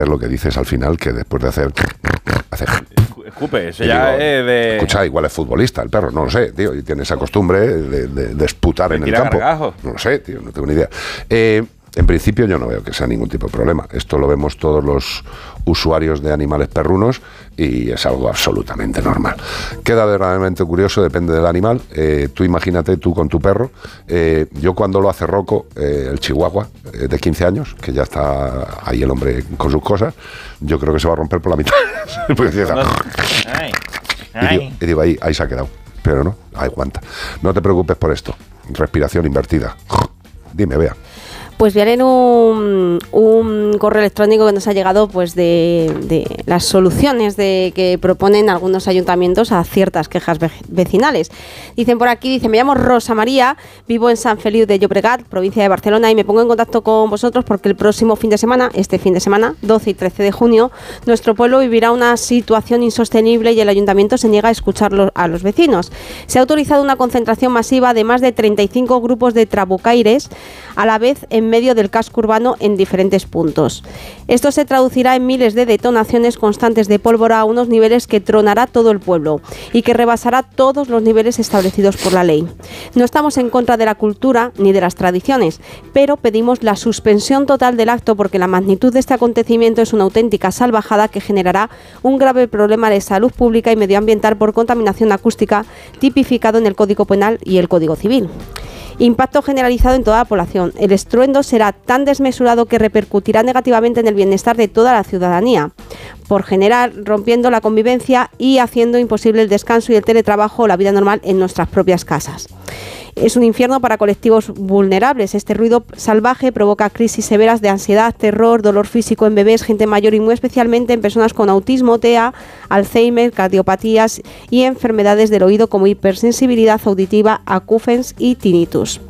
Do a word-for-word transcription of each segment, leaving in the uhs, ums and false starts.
es lo que dices al final, que después de hacer... hacer Escupe, eso ya digo, es de... Escucha, igual es futbolista el perro, no lo sé, tío, y tiene esa costumbre de, de, de esputar de en el campo. Gargajo. No lo sé, tío, no tengo ni idea. Eh... En principio yo no veo que sea ningún tipo de problema. Esto lo vemos todos los usuarios de animales perrunos y es algo absolutamente normal. Queda verdaderamente curioso, depende del animal. Eh, tú imagínate tú con tu perro. Eh, yo cuando lo hace Rocco, eh, el chihuahua eh, de quince años, que ya está ahí el hombre con sus cosas, yo creo que se va a romper por la mitad. Porque empieza, ay, ay. Y, digo, y digo, ahí, ahí se ha quedado. Pero no, aguanta. No te preocupes por esto. Respiración invertida. Dime, Bea. Pues voy a leer un, un correo electrónico que nos ha llegado pues de, de las soluciones de que proponen algunos ayuntamientos a ciertas quejas vecinales. Dicen por aquí, dice, me llamo Rosa María, vivo en San Feliu de Llobregat, provincia de Barcelona, y me pongo en contacto con vosotros porque el próximo fin de semana, este fin de semana, doce y trece de junio, nuestro pueblo vivirá una situación insostenible y el ayuntamiento se niega a escuchar a los vecinos. Se ha autorizado una concentración masiva de más de treinta y cinco grupos de trabucaires a la vez en medio del casco urbano en diferentes puntos. Esto se traducirá en miles de detonaciones constantes de pólvora a unos niveles que tronará todo el pueblo y que rebasará todos los niveles establecidos por la ley. No estamos en contra de la cultura ni de las tradiciones, pero pedimos la suspensión total del acto porque la magnitud de este acontecimiento es una auténtica salvajada que generará un grave problema de salud pública y medioambiental por contaminación acústica tipificado en el Código Penal y el Código Civil. Impacto generalizado en toda la población. El estruendo será tan desmesurado que repercutirá negativamente en el bienestar de toda la ciudadanía, por generar, rompiendo la convivencia y haciendo imposible el descanso y el teletrabajo o la vida normal en nuestras propias casas. Es un infierno para colectivos vulnerables. Este ruido salvaje provoca crisis severas de ansiedad, terror, dolor físico en bebés, gente mayor y muy especialmente en personas con autismo, T E A, Alzheimer, cardiopatías y enfermedades del oído como hipersensibilidad auditiva, acúfens y tinnitus.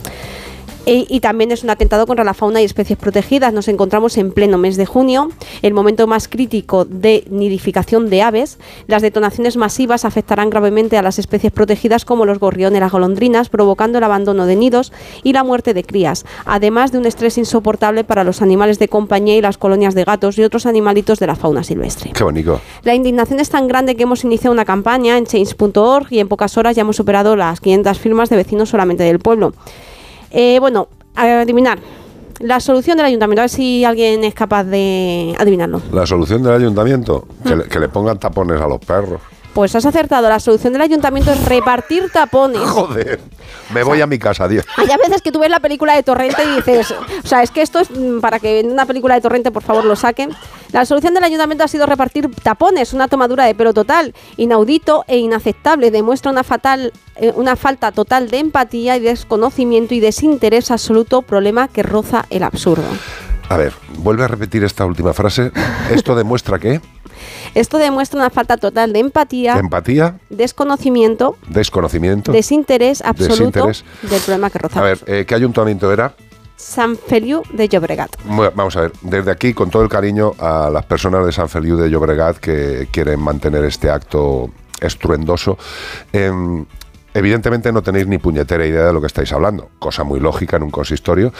Y, y también es un atentado contra la fauna y especies protegidas. Nos encontramos en pleno mes de junio, el momento más crítico de nidificación de aves. Las detonaciones masivas afectarán gravemente a las especies protegidas como los gorriones, las golondrinas, provocando el abandono de nidos y la muerte de crías, además de un estrés insoportable para los animales de compañía y las colonias de gatos y otros animalitos de la fauna silvestre. Qué bonito. La indignación es tan grande que hemos iniciado una campaña en change punto org y en pocas horas ya hemos superado las quinientas firmas de vecinos solamente del pueblo. Eh, bueno, a adivinar. La solución del ayuntamiento, a ver si alguien es capaz de adivinarlo. La solución del ayuntamiento, que, le, que le pongan tapones a los perros. Pues has acertado, la solución del ayuntamiento es repartir tapones. Joder, me voy o sea, a mi casa, Dios. Hay a veces que tú ves la película de Torrente y dices, o sea, es que esto es para que en una película de Torrente, por favor, lo saquen. La solución del ayuntamiento ha sido repartir tapones, una tomadura de pelo total, inaudito e inaceptable. Demuestra una fatal, eh, una falta total de empatía y desconocimiento y desinterés absoluto, problema que roza el absurdo. A ver, vuelve a repetir esta última frase. ¿Esto demuestra qué? Esto demuestra una falta total de empatía, de empatía, desconocimiento, desconocimiento, desinterés absoluto desinterés. del problema que roza. A ver, eh, ¿qué ayuntamiento era? San Feliu de Llobregat. Bueno, vamos a ver, desde aquí, con todo el cariño a las personas de San Feliu de Llobregat que quieren mantener este acto estruendoso. Eh, Evidentemente no tenéis ni puñetera idea de lo que estáis hablando, cosa muy lógica en un consistorio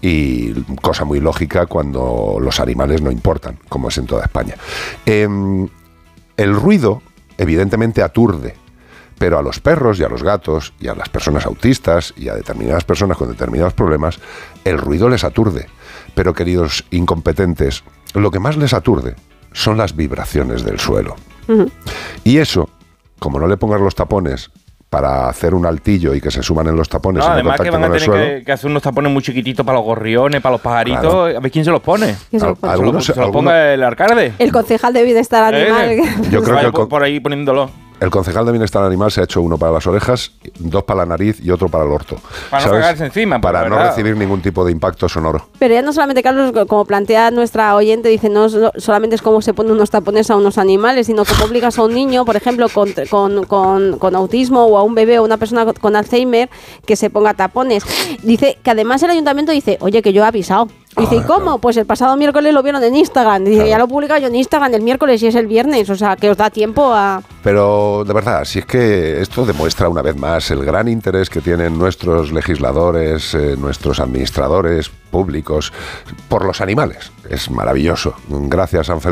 y cosa muy lógica cuando los animales no importan, como es en toda España. Eh, el ruido evidentemente aturde, pero a los perros y a los gatos y a las personas autistas y a determinadas personas con determinados problemas, el ruido les aturde. Pero queridos incompetentes, lo que más les aturde son las vibraciones del suelo. Uh-huh. Y eso, como no le pongas los tapones para hacer un altillo y que se suban en los tapones. No, y no además que van a tener que, que hacer unos tapones muy chiquititos para los gorriones, para los pajaritos. Claro. A ver quién se los pone. Se los pone? Algunos, se los ponga el alcalde. El concejal de bienestar animal. Eh, yo creo que por, por ahí poniéndolo. El concejal de bienestar animal se ha hecho uno para las orejas, dos para la nariz y otro para el orto. Para no cagarse encima. Para no recibir ningún tipo de impacto sonoro. Pero ya no solamente, Carlos, como plantea nuestra oyente, dice, no solamente es cómo se ponen unos tapones a unos animales, sino cómo obligas a un niño, por ejemplo, con, con, con, con autismo o a un bebé o una persona con Alzheimer que se ponga tapones. Dice que además el ayuntamiento dice, oye, que yo he avisado. Dice, ¿y cómo? Claro. Pues el pasado miércoles lo vieron en Instagram. Dice, claro. Ya lo he publicado yo en Instagram el miércoles y es el viernes. O sea, que os da tiempo a... Pero, de verdad, si es que esto demuestra una vez más el gran interés que tienen nuestros legisladores, eh, nuestros administradores públicos por los animales. Es maravilloso. Gracias, Ángel.